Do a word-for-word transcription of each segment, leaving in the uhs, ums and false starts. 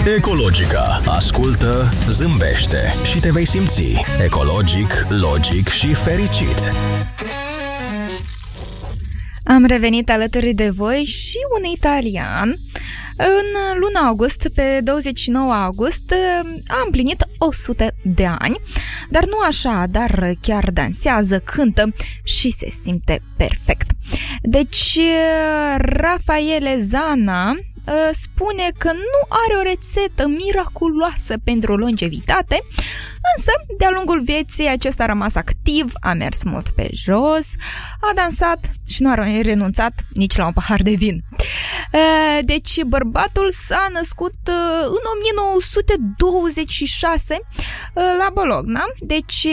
Ecologica. Ascultă, zâmbește și te vei simți ecologic, logic și fericit. Am revenit alături de voi și un italian. În luna august, pe douăzeci și nouă august, a împlinit o sută de ani, dar nu așa, dar chiar dansează, cântă și se simte perfect. Deci, Raffaele Zana spune că nu are o rețetă miraculoasă pentru longevitate, însă, de-a lungul vieții, acesta a rămas activ, a mers mult pe jos, a dansat și nu a renunțat nici la un pahar de vin. Deci, bărbatul s-a născut în o mie nouă sute douăzeci și șase la Bologna, deci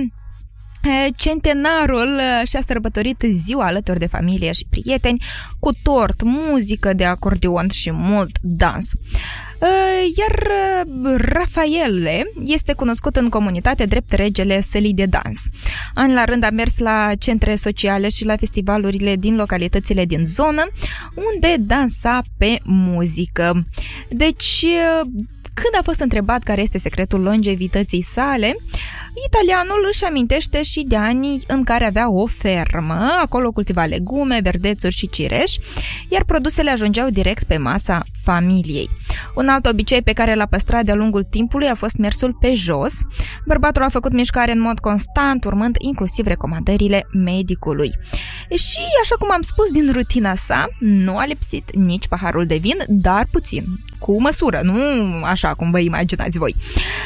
centenarul și-a sărbătorit ziua alături de familie și prieteni, cu tort, muzică de acordeon și mult dans. Iar Raffaele este cunoscut în comunitate drept regele sălii de dans. An la rând a mers la centre sociale și la festivalurile din localitățile din zonă, unde dansa pe muzică. Deci, când a fost întrebat care este secretul longevității sale, italianul își amintește și de anii în care avea o fermă, acolo cultiva legume, verdețuri și cireși, iar produsele ajungeau direct pe masa familiei. Un alt obicei pe care l-a păstrat de-a lungul timpului a fost mersul pe jos. Bărbatul a făcut mișcare în mod constant, urmând inclusiv recomandările medicului. Și, așa cum am spus, din rutina sa, nu a lipsit nici paharul de vin, dar puțin, cu măsură, nu așa cum vă imaginați voi.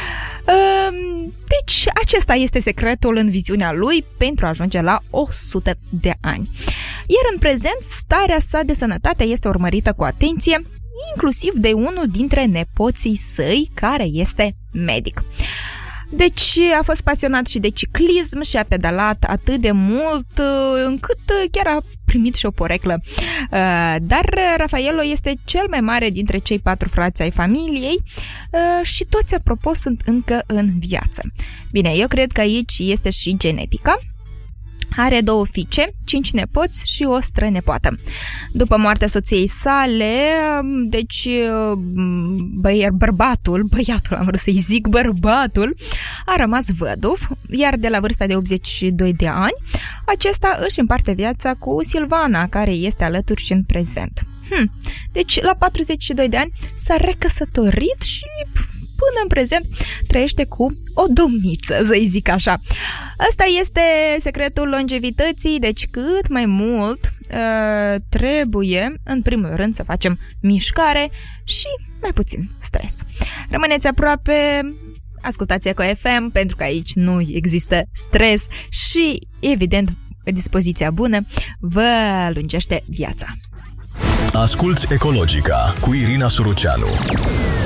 Deci, acesta este secretul în viziunea lui pentru a ajunge la o sută de ani. Iar în prezent, starea sa de sănătate este urmărită cu atenție, inclusiv de unul dintre nepoții săi, care este medic. Deci a fost pasionat și de ciclism și a pedalat atât de mult încât chiar a primit și o poreclă. Dar Raffaello este cel mai mare dintre cei patru frați ai familiei și toți, apropo, sunt încă în viață. Bine, eu cred că aici este și genetica. Are două fiice, cinci nepoți și o strănepoată. După moartea soției sale, deci băier, bărbatul, băiatul am vrut să-i zic, bărbatul, a rămas văduv, iar de la vârsta de optzeci și doi de ani, acesta își împarte viața cu Silvana, care este alături și în prezent. Hm. Deci, la patruzeci și doi de ani s-a recăsătorit și până în prezent trăiește cu o domniță, să-i zic așa. Asta este secretul longevității, deci cât mai mult uh, trebuie, în primul rând, să facem mișcare și mai puțin stres. Rămâneți aproape, ascultați Eco F M, pentru că aici nu există stres și, evident, dispoziția bună vă lungește viața. Asculți Ecologica cu Irina Suruceanu.